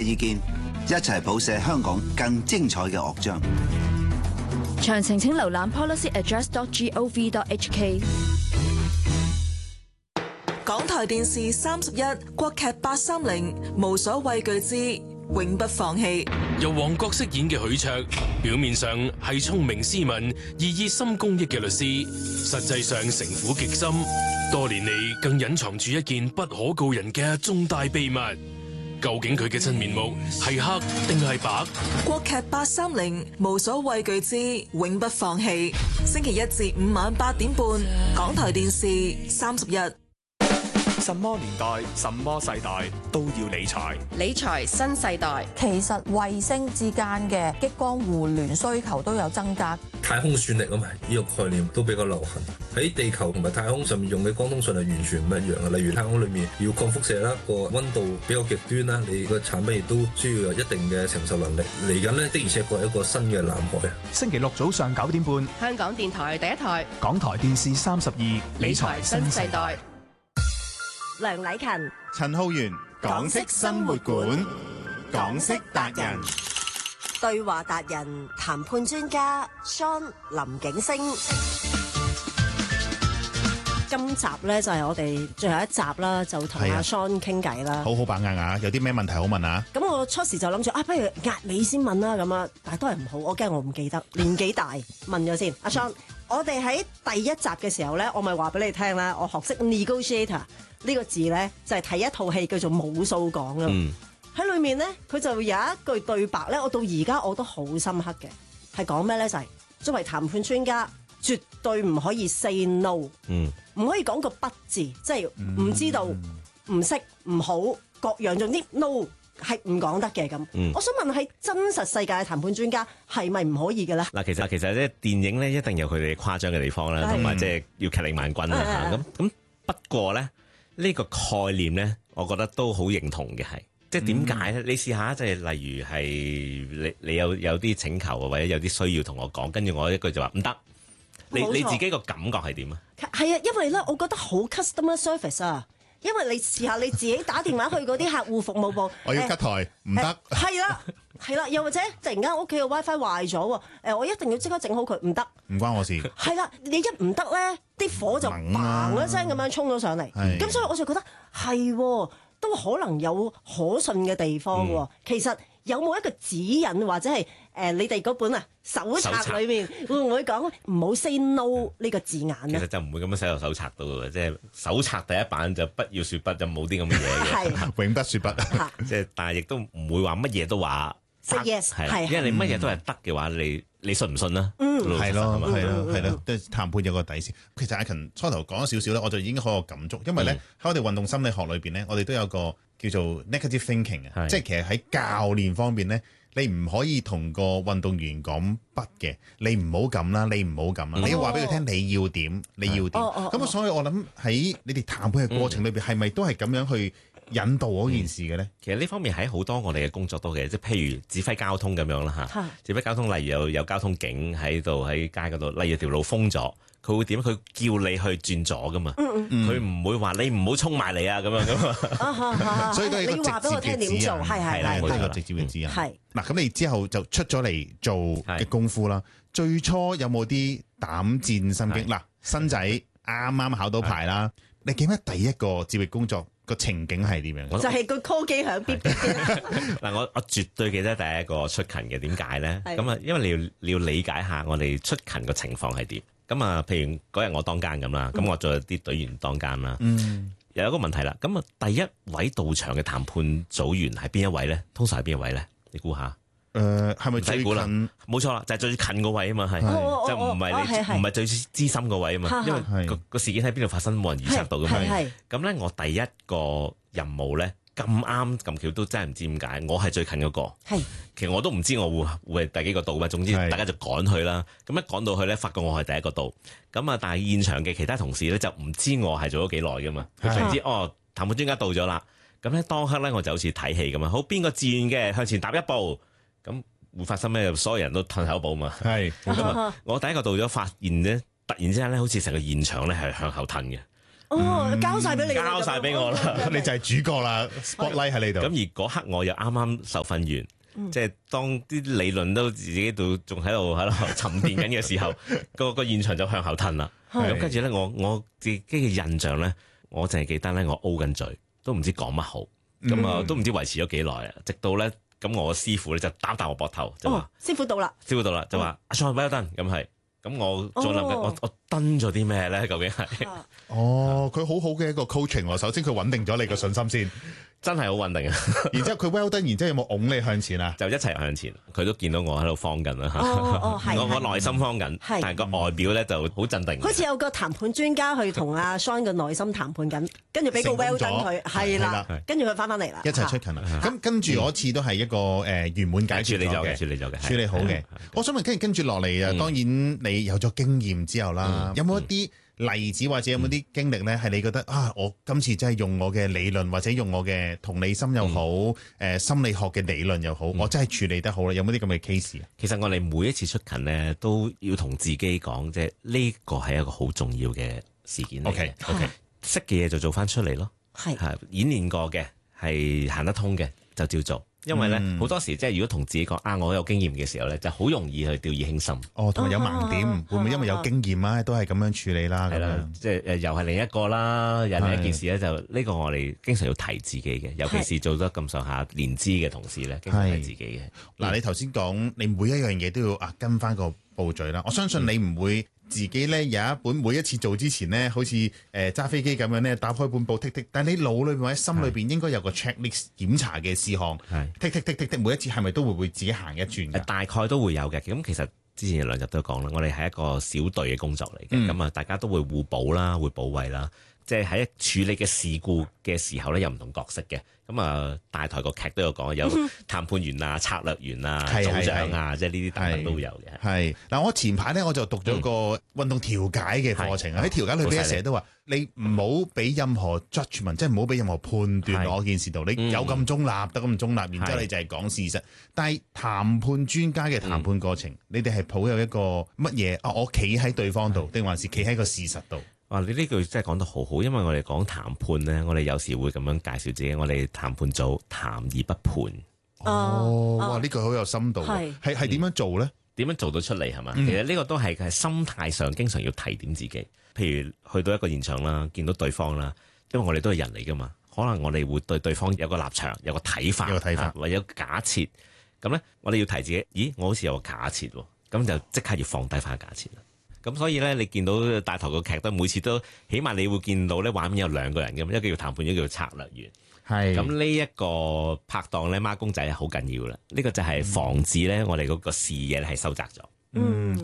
意見，一齊譜寫香港更精彩嘅樂章。 詳情請瀏覽 policyaddress.gov.hk。 港台電視31國劇830無所畏懼之永不放棄。 由黃覺飾演嘅許卓，表面上係聰明斯文、熱心公益嘅律師，實際上城府極深，多年嚟更隱藏住一件不可告人嘅重大秘密。究竟佢嘅真面目係黑定係白？ 國劇830無所畏懼之永不放棄，星期1至5晚8點半，港台電視31。 什麼年代、什麼世代都要理財。 理財新世代， 其實衛星之間嘅激光互聯需求都有增加。 太空算力啊嘛，呢個概念都比較流行。喺地球同埋太空上面用嘅光通訊係完全唔一樣嘅。例如太空裏面要抗輻射啦，個溫度比較極端啦，你個產品亦都需要有一定嘅承受能力。嚟緊呢，的而且確係一個新嘅藍海啊！ 星期六早上9點半， 香港電台第一台， 港台電視32，理財新世代。 梁禮勤、 陳浩源，港式生活館，港式達人， 對話達人，談判專家 Sean 林景星。今集咧就係我哋最後一集啦，就同阿 Sean 傾偈啦。 好好把握啊！有啲咩問題好問啊？ 咁我初時就諗住不如壓尾先問啦，咁啊，但係都係唔好，我驚我唔記得，年紀大，問咗先。阿 Sean，我哋喺第一集嘅時候咧，我咪話俾你聽啦，我學識 negotiator 呢個字咧，就係睇一套戲叫做冇數講啊。喺裏面咧，佢就有一句對白咧，我到而家我都好深刻嘅，係講咩咧？就係作為談判專家，絕對唔可以 say no，唔可以講個不字，即係唔知道、唔識、唔好，各樣總之 no 係唔講得嘅咁。我想問喺真實世界嘅談判專家係咪唔可以嘅咧？ 嗱，其實咧電影咧一定有佢哋誇張嘅地方啦，同埋即係要劇力萬鈞啦。咁不過咧呢個概念咧，我覺得都好認同嘅係。即係點解咧？你試下即係例如係你有啲請求或者有啲需要同我講，跟住我一句就話唔得。你自己個感覺係點啊？ 係啊，因為咧，我覺得好 customer service 啊。因為你試下你自己打電話去嗰啲客戶服務部， 我要 cut 台唔得。係啦，又或者突然間屋企個 WiFi 壞咗，我一定要即刻整好佢，唔得。唔關我事。係啦，你一唔得咧，啲火就嘭一聲咁樣衝咗上嚟。咁所以我就覺得係都可能有可信嘅地方喎。其實有冇一個指引或者係你哋嗰本手冊裏面會唔會講唔好 say no 呢個字眼咧？ 其實就唔會咁樣寫落手冊度嘅，即係手冊第一版就不要說不，就冇啲咁嘅嘢嘅， 永不說不。 即係但係亦都唔會話乜嘢都話 say yes，係因為你乜嘢都係得嘅話，你信唔信啦？ 係咯，即係談判有個底線。其實阿勤初頭講咗少少咧，我就已經好有感觸，因為咧喺我哋運動心理學裏邊咧，我哋都有個叫做 negative thinking 啊，即係其實喺教練方面咧，你唔可以同個運動員講不嘅，你唔好咁啦，你唔好咁啦，你要話俾佢聽你要點，你要點。咁所以我諗喺你哋談判嘅過程裏邊，係咪都係咁樣去引導嗰件事嘅咧？ 其實呢方面喺好多我哋嘅工作都嘅，即係譬如指揮交通咁樣啦嚇。指揮交通，例如有交通警喺度喺街嗰度，例如條路封咗，佢會點？佢叫你去轉左噶嘛，佢唔會話你唔好衝埋嚟啊咁樣噶嘛。 所以都係一個直接嘅指引，係一個直接嘅指引。嗱，咁你之後就出咗嚟做嘅功夫啦。最初有冇啲膽戰心驚？嗱，新仔啱啱考到牌啦，你記唔記得第一個接力工作個情景係點樣？ 就係個 call 機響嗶嗶嗱，我絕對記得第一個出勤嘅，點解咧？咁啊，因為你要理解下我哋出勤個情況係點。咁啊，譬如嗰日我當間咁啦，咁我仲有啲隊員當間啦。又有一個問題啦，咁啊，第一位到場嘅談判組員係邊一位咧？通常係邊一位咧？你估下？ 係咪最近？ 冇錯啦，就係最近個位啊嘛，係就唔係最資深個位啊嘛，因為個事件喺邊度發生冇人預測到噶嘛。咁咧，我第一個任務咧咁啱咁巧都真係唔知點解，我係最近嗰個。其實我都唔知我會係第幾個到嘅，總之大家就趕去啦。咁一趕到去咧，發覺我係第一個到。咁啊，但係現場嘅其他同事咧就唔知我係做咗幾耐噶嘛，佢淨知談判專家到咗啦。咁咧當刻咧我就好似睇戲咁啊，好邊個自願嘅向前踏一步。咁會發生咩？所有人都褪後步嘛。咁我第一個到咗，發現咧，突然之間咧，好似成個現場咧係向後褪嘅。 交晒俾你， 交晒俾我啦， 你就係主角啦 ，spotlight 喺你度。 咁而嗰刻我又啱啱受訓完，即係當啲理論都自己度仲喺度沉澱緊嘅時候，個現場就向後褪啦。咁跟住咧，我自己嘅印象咧，我淨係記得咧，我 O 緊嘴，都唔知講乜好，咁啊都唔知維持咗幾耐啊，直到咧咁我師傅咧就打我膊頭，就話師傅到啦， 就話阿 Sean well done，咁係。咁我再諗緊，我登咗啲咩咧？究竟係？ 佢好好嘅一個 coaching 喎。首先佢穩定咗你個信心先， 真係好穩定啊！ 然之後佢 well done，然之後有冇拱你向前啊？ 就一齊向前，佢都見到我喺度慌緊啦。我內心慌緊，但係個外表咧就好鎮定。 好似有個談判專家去同阿 Sean 嘅內心談判緊，跟住俾個 well done 佢，係啦，跟住佢翻嚟啦， 一齊出勤啦。咁跟住嗰次都係一個圓滿解決咗嘅，處理好嘅。我想問，跟住落嚟啊，當然你有咗經驗之後啦，有冇一啲例子或者有冇啲經歷咧，係你覺得我今次真係用我嘅理論或者用我嘅同理心又好，心理學嘅理論又好，我真係處理得好啦。有冇啲咁嘅 case 啊？ 其實我哋每一次出勤咧，都要同自己講，即係呢個係一個好重要嘅事件嚟嘅。OK，識嘅嘢就做翻出嚟咯，係演練過嘅，係行得通嘅就照做。因為咧好多時即係如果同自己講我有經驗嘅時候咧，就好容易去掉以輕心。 同埋有盲點，會唔會因為有經驗啊，都係咁樣處理啦？係啦， 即係又係另一個啦，又另一件事咧，就呢個我哋經常要提自己嘅，尤其是做得咁上下年資嘅同事咧，經常提自己嘅。 嗱，你頭先講你每一樣嘢都要跟翻個步序啦，我相信你唔會自己咧有一本每一次做之前咧，好似揸飛機咁樣咧，打開本簿剔剔，但係你腦裏邊或者心裏邊應該有個 checklist 檢查嘅事項，剔剔剔剔剔，每一次係咪都會自己行一轉？ 大概都會有嘅。咁其實之前兩日都講啦，我哋係一個小隊嘅工作嚟嘅，咁大家都會互補啦，會補位啦。即係喺處理嘅事故嘅時候咧，有唔同角色嘅。咁大台個劇都有講，有談判員啊、策略員啊、組長啊，即係呢啲等等都會有嘅。 係嗱，我前排咧我就讀咗個運動調解嘅課程喺調解裏邊成日都話，你唔好俾任何 judgment，即係唔好俾任何判斷我件事度。你有咁中立得咁中立，然之後你就係講事實。但係談判專家嘅談判過程，你哋係抱有一個乜嘢？我企喺對方度，定還是企喺個事實度？ 你呢句真係講得好好，因為我哋講談判咧，我哋有時會咁樣介紹自己，我哋談判組談而不判。 哇！呢句好有深度，係點樣做咧？ 點樣做到出嚟係嘛？其實呢個都係心態上經常要提點自己。譬如去到一個現場啦，見到對方啦，因為我哋都係人嚟噶嘛，可能我哋會對對方有個立場、有個睇法，或者假設。咁咧，我哋要提自己，咦？我好似有個假設喎，咁就即刻要放低翻個假設啦。咁所以咧，你見到大台個劇都每次都，起碼你會見到咧畫面有兩個人嘅，一個叫談判，一個叫策略員。係。咁呢一個拍檔咧，孖公仔係好緊要啦。呢個就係防止咧我哋嗰個視野係收窄咗。